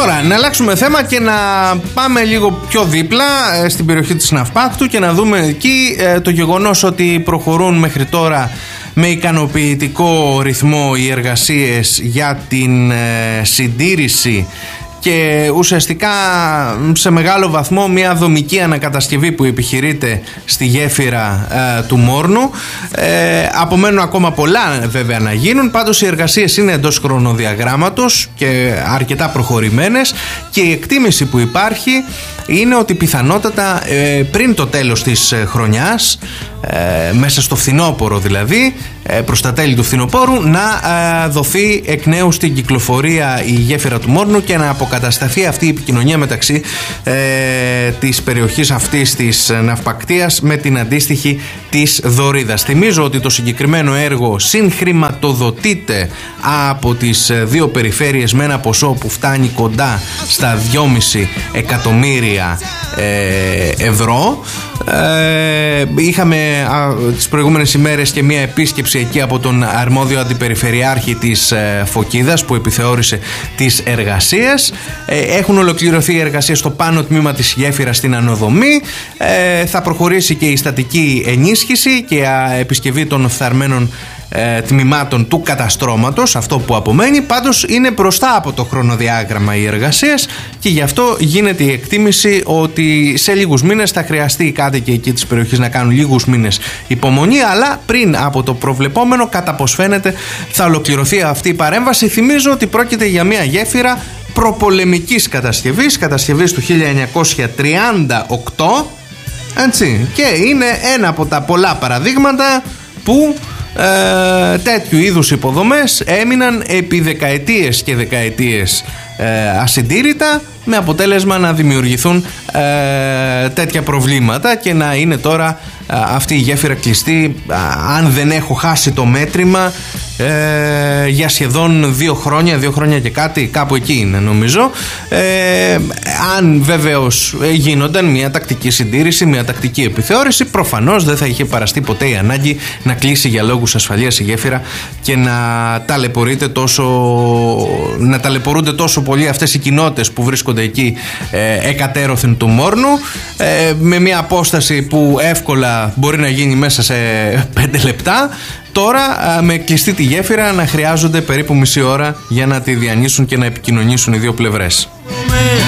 Τώρα να αλλάξουμε θέμα και να πάμε λίγο πιο δίπλα στην περιοχή της Ναυπάκτου και να δούμε εκεί το γεγονός ότι προχωρούν μέχρι τώρα με ικανοποιητικό ρυθμό οι εργασίες για την συντήρηση και ουσιαστικά σε μεγάλο βαθμό μια δομική ανακατασκευή που επιχειρείται στη γέφυρα του Μόρνου. Απομένουν ακόμα πολλά βέβαια να γίνουν, πάντως οι εργασίες είναι εντός χρονοδιαγράμματος και αρκετά προχωρημένες και η εκτίμηση που υπάρχει είναι ότι πιθανότατα πριν το τέλος της χρονιάς, μέσα στο φθινόπωρο δηλαδή, προς τα τέλη του φθινοπόρου, να δοθεί εκ νέου στην κυκλοφορία η γέφυρα του Μόρνου και να αποκατασταθεί αυτή η επικοινωνία μεταξύ της περιοχής αυτής της ναυπακτείας με την αντίστοιχη της Δωρίδας. Θυμίζω ότι το συγκεκριμένο έργο συγχρηματοδοτείται από τις δύο περιφέρειες με ένα ποσό που φτάνει κοντά στα 2,5 εκατομμύρια ευρώ. Είχαμε τις προηγούμενες ημέρες και μια επίσκεψη εκεί από τον αρμόδιο αντιπεριφερειάρχη της Φωκίδας που επιθεώρησε τις εργασίες. Έχουν ολοκληρωθεί οι εργασίες στο πάνω τμήμα της γέφυρας στην ανοδομή. Θα προχωρήσει και η στατική ενίσχυση και η επισκευή των φθαρμένων τμήματων του καταστρώματος, αυτό που απομένει. Πάντως είναι μπροστά από το χρονοδιάγραμμα οι εργασίες και γι' αυτό γίνεται η εκτίμηση ότι σε λίγους μήνες θα χρειαστεί οι κάτοικοι εκεί της περιοχής να κάνουν λίγους μήνες υπομονή, αλλά πριν από το προβλεπόμενο, κατά πως φαίνεται, θα ολοκληρωθεί αυτή η παρέμβαση. Θυμίζω ότι πρόκειται για μια γέφυρα προπολεμικής κατασκευής του 1938, έτσι, και είναι ένα από τα πολλά παραδείγματα που τέτοιου είδους υποδομές έμειναν επί δεκαετίες και δεκαετίες ασυντήρητα, με αποτέλεσμα να δημιουργηθούν τέτοια προβλήματα και να είναι τώρα αυτή η γέφυρα κλειστή, αν δεν έχω χάσει το μέτρημα, για σχεδόν 2 χρόνια και κάτι, κάπου εκεί είναι νομίζω. Αν βεβαίως γίνονταν μια τακτική συντήρηση, μια τακτική επιθεώρηση, προφανώς δεν θα είχε παραστεί ποτέ η ανάγκη να κλείσει για λόγους ασφαλείας η γέφυρα και να ταλαιπωρούνται τόσο πολύ αυτές οι κοινότητες που βρίσκονται εκεί εκατέρωθεν του Μόρνου, με μια απόσταση που εύκολα μπορεί να γίνει μέσα σε 5 λεπτά. Τώρα με κλειστή τη γέφυρα να χρειάζονται περίπου μισή ώρα για να τη διανύσουν και να επικοινωνήσουν οι δύο πλευρές.